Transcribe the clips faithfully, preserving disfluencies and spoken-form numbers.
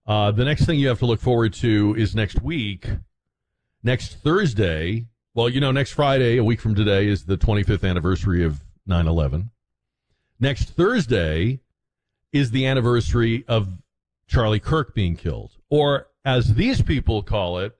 Uh, the next thing you have to look forward to is next week. Next Thursday, well, you know, next Friday, a week from today, is the twenty-fifth anniversary of nine eleven. Next Thursday is the anniversary of Charlie Kirk being killed. Or, as these people call it,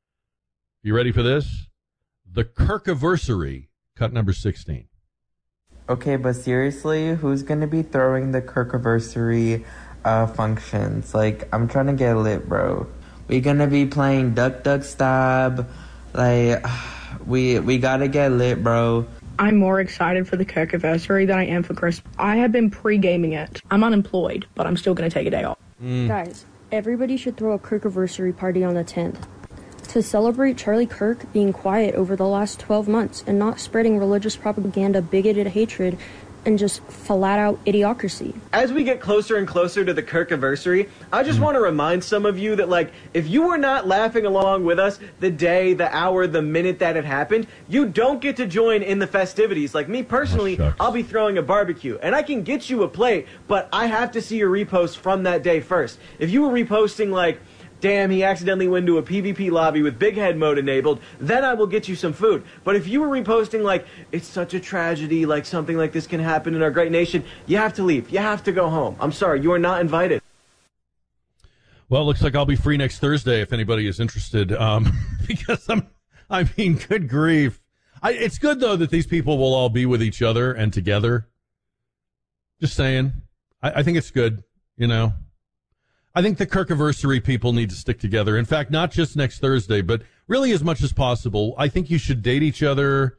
you ready for this? The Kirkiversary, cut number sixteen. Okay, but seriously, who's going to be throwing the Kirkiversary uh, functions? Like, I'm trying to get lit, bro. We going to be playing Duck Duck Stab. Like, we we got to get lit, bro. I'm more excited for the Kirkiversary than I am for Christmas. I have been pre-gaming it. I'm unemployed, but I'm still going to take a day off. Mm. Guys, everybody should throw a Kirkiversary party on the tenth. To celebrate Charlie Kirk being quiet over the last twelve months and not spreading religious propaganda, bigoted hatred, and just flat-out idiocracy. As we get closer and closer to the Kirkiversary, I just want to remind some of you that, like, if you were not laughing along with us the day, the hour, the minute that it happened, you don't get to join in the festivities. Like, me personally, oh, I'll be throwing a barbecue, and I can get you a plate, but I have to see your repost from that day first. If you were reposting, like, damn, he accidentally went into a PvP lobby with big head mode enabled, then I will get you some food. But if you were reposting like, it's such a tragedy, like something like this can happen in our great nation, you have to leave. You have to go home. I'm sorry, you are not invited. Well, it looks like I'll be free next Thursday if anybody is interested, um, because I'm, I mean, good grief. I, it's good, though, that these people will all be with each other and together. Just saying. I, I think it's good, you know. I think the Kirkiversary people need to stick together. In fact, not just next Thursday, but really as much as possible. I think you should date each other,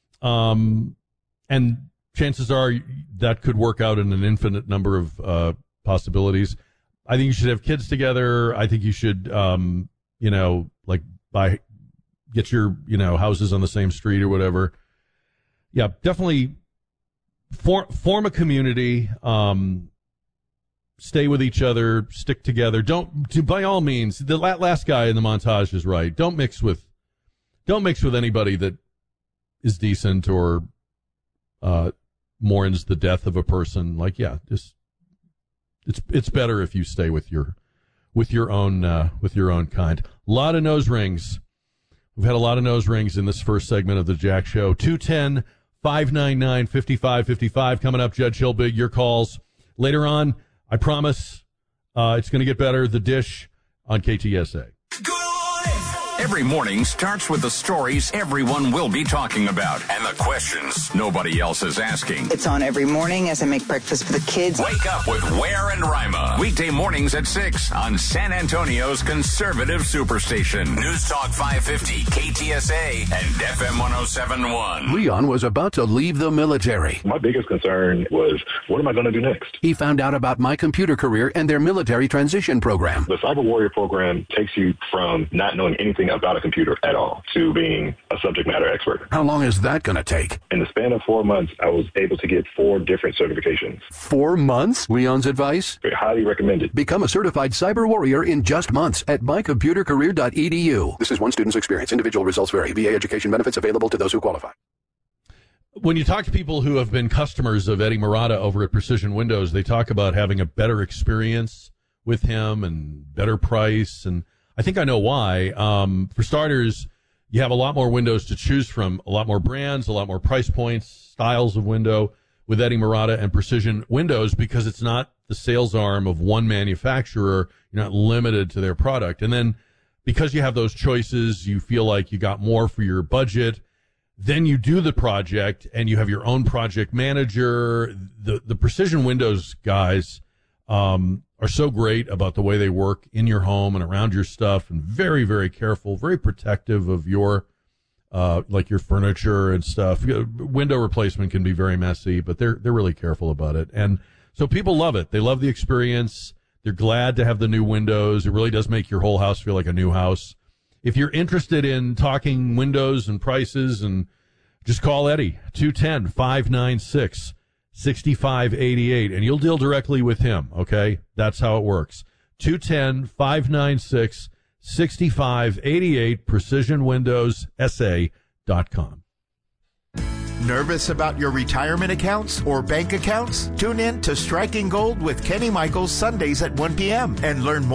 um, and chances are that could work out in an infinite number of uh, possibilities. I think you should have kids together. I think you should, um, you know, like buy, get your, you know, houses on the same street or whatever. Yeah, definitely form form a community. Um, Stay with each other, stick together. Don't, to, by all means, the last guy in the montage is right. Don't mix with, don't mix with anybody that is decent or uh, mourns the death of a person. Like, yeah, just it's it's better if you stay with your with your own uh, with your own kind. A lot of nose rings. We've had a lot of nose rings in this first segment of the Jack Show. two one zero, five nine nine, five five five five coming up. Judge Hilbig, your calls later on. I promise uh, it's going to get better. The Dish on K T S A. Every morning starts with the stories everyone will be talking about and the questions nobody else is asking. It's on every morning as I make breakfast for the kids. Wake up with Ware and Rima. Weekday mornings at six on San Antonio's conservative superstation. News Talk five fifty, K T S A, and F M one oh seven point one. Leon was about to leave the military. My biggest concern was, what am I going to do next? He found out about My Computer Career and their military transition program. The Cyber Warrior program takes you from not knowing anything about a computer at all to being a subject matter expert. How long is that going to take? In the span of four months, I was able to get four different certifications. Four months? Leon's advice? Very highly recommended. Become a certified cyber warrior in just months at my computer career dot e d u. This is one student's experience. Individual results vary. V A education benefits available to those who qualify. When you talk to people who have been customers of Eddie Murata over at Precision Windows, they talk about having a better experience with him and better price, and I think I know why. Um, for starters, you have a lot more windows to choose from, a lot more brands, a lot more price points, styles of window with Eddie Murata and Precision Windows, because it's not the sales arm of one manufacturer. You're not limited to their product. And then because you have those choices, you feel like you got more for your budget. Then you do the project and you have your own project manager. The, the Precision Windows guys, um, are so great about the way they work in your home and around your stuff, and very, very careful, very protective of your, uh, like your furniture and stuff. Window replacement can be very messy, but they're, they're really careful about it. And so people love it. They love the experience. They're glad to have the new windows. It really does make your whole house feel like a new house. If you're interested in talking windows and prices, and just call Eddie, two one zero, five nine six, six five eight eight, and you'll deal directly with him, okay? That's how it works. two one zero, five nine six, six five eight eight, precision windows s a dot com. Nervous about your retirement accounts or bank accounts? Tune in to Striking Gold with Kenny Michaels Sundays at one p.m. and learn more.